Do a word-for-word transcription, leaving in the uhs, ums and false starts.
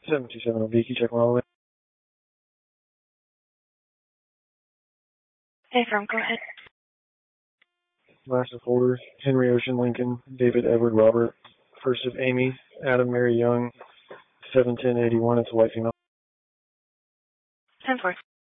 seven two seven Obiki, check one all the way. Hey, firm, go ahead. Last of folders, Henry Ocean Lincoln, David Edward Robert, first of Amy, Adam Mary Young, seven ten eighty-one, it's a white female. ten four.